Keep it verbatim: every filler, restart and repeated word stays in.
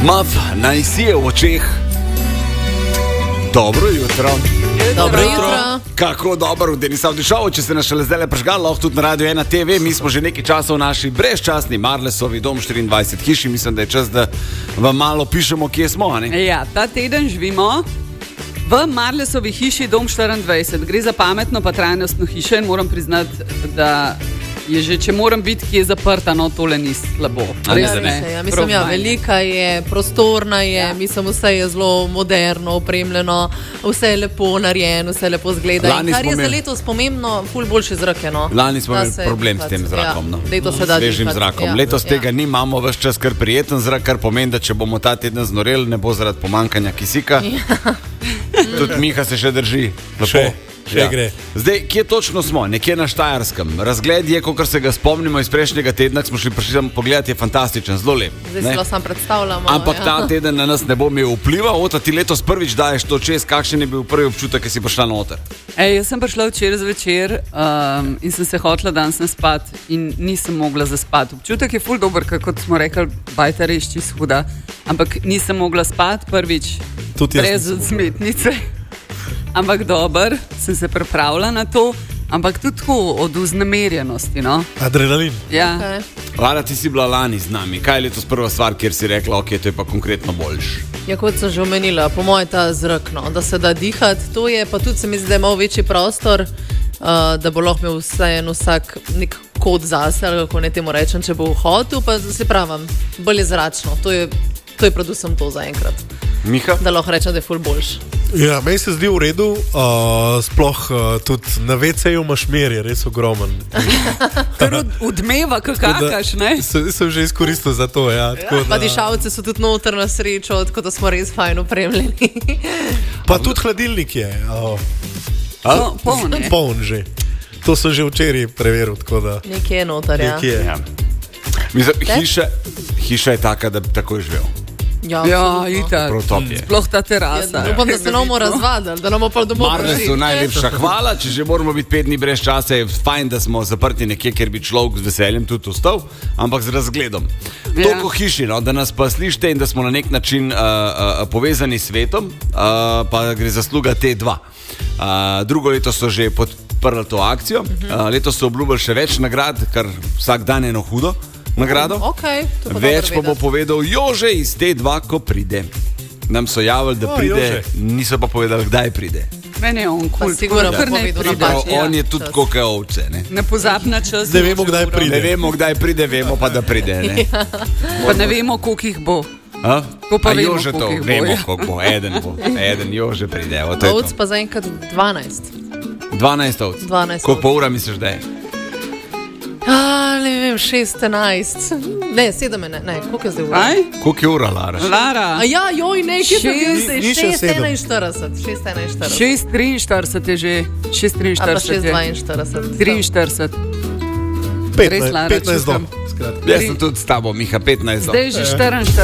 Mav, naj si je v očeh. Dobro jutro. Dobro jutro. Kako dobro, da nisem odšel, če se nas šele zdaj prežgal, lahko tudi na Radio ena T V. Mi smo že nekaj časa v naši brezčasni Marlesovi Dom štiriindvajset hiši. Mislim, da je čas, da vam malo pišemo, kje smo. Ne? Ja, ta teden živimo v Marlesovi hiši Dom štiriindvajset. Gre za pametno pa trajnostno hišo in moram priznati, da je že, če moram biti, ki je zaprta, no tole ni slabo. Res ja, ne. Ja, mislim, ja, velika je, prostorna je, ja. Mislim, vse je zelo moderno, opremljeno, vse je lepo narejeno, vse lepo zgleda. Lani in kar je imeli... za letos pomembno, ful boljše zrake, no. Lani smo imeli problem s tem zrakom, no. Ja, letos se da svežim zrakom. Ja, letos ja. Tega ni, imamo ves čas kar prijeten zrak, kar pomeni, da če bomo ta teden znoreli, ne bo zaradi pomankanja kisika. Ja. Tudi Miha se še drži. Še. Ja. Zdaj, kje točno smo? Nekje na Štajerskem. Razgled je, kot se ga spomnimo iz prejšnjega tedna, smo šli prišli pogledati, je fantastičen, zelo lep. Zdaj se lo sam predstavljamo. Ampak ja. Ta teden na nas ne bo imel vpliva. Ota, ti letos prvič daješ to čez, kakšen je bil prvi občutek, ki si prišla noter? Ej, jaz sem prišla včeraj zvečer um, in sem se hotela danes naspat in nisem mogla zaspati. Občutek je ful dober, kot smo rekli, bajta res čisto huda. Ampak nisem mogla spati prvič brez odsmetnice. Ampak dober, sem se pripravila na to, ampak tudi tako od vznemirjenosti, no. Adrenalin. Ja. Okay. Lara, ti si bila lani z nami. Kaj je letos prva stvar, kjer si rekla, ok, to je pa konkretno boljš? Ja, kot sem že omenila, po moje ta zrak, no, da se da dihati, to je pa tudi se mi zdi, da je malo večji prostor, uh, da bo lahko imel vseeno vsak nek kot zase, ali kako ne temu rečem, če bo v hotel, pa se pravim, bolj je zračno. To je, to je predvsem to zaenkrat. Miha? Da lahko rečem, da je ful boljš. Ja, meni se zdi v redu, uh, sploh uh, tudi na ve ce ju imaš mer, je res ogromen. Kar odmeva, kakakaš, ne? Sem, sem že izkoristil za to, ja. ja pa dišavce so tudi noter na srečo, tako da smo res fajn opremljeni. Pa tudi hladilnik je. Oh. No, poln je. Poln že. To sem že včeraj preveril, tako da. Nekje je noter, ja. Nekje je. Ja. Mislim, hiša, hiša je taka, da bi tako živel. Ja, ja itak. Sploh ta terasa. Ja, upam, da se nam bomo razvadili, da nam bomo pa domov prišli. Marlesu najlepša hvala, če že moramo biti pet dni brez časa, je fajn, da smo zaprti nekje, kjer bi človek z veseljem tudi ostal, ampak z razgledom. Ja. Toliko hiši, no, da nas pa slišite in da smo na nek način uh, uh, povezani s svetom, uh, pa gre zasluga T dva. Uh, drugo leto so že podprli to akcijo, uh, letos so obljubili še več nagrad, kar vsak dan eno hudo nagrado. Okay, več pa bo povedal Jože iz T dva, ko pride. Nam so javili, da pride, oh, niso pa povedali, kdaj pride. Meni je on kul, cool. Sigurno bo povedal napačno. On je tudi kot ovce. Ne, ne pozab na čas. Ne vemo, kdaj pride. Ne vemo, kdaj pride, vemo pa, da pride. Ne? Ja. Pa ne vemo, koliko jih bo. A? Ko pa A vemo, Jože to, koliko vemo, jih bo. koliko bo. Eden bo. Eden Jože pride. Ovc pa zaenkrat dvanajst. dvanajst ovc. Koliko pa ura misliš, da je? A, ne vem, šest, enajst. Ne, sedem, ne, ne, koliko je zdaj ura? Aj? Koliko je ura, Lara? Lara. A ja, joj, nekaj sem bil zdaj, Ni še šest, enainštirideset. šest, enainštirideset. šest, triinštirideset je že. šest, triinštirideset A pa šest, dvainštirideset. triinštirideset. Res, Lara, petnajst do. Jaz sem tudi s tabo, Miha, petnajst do. Zdaj že štiriinštirideset.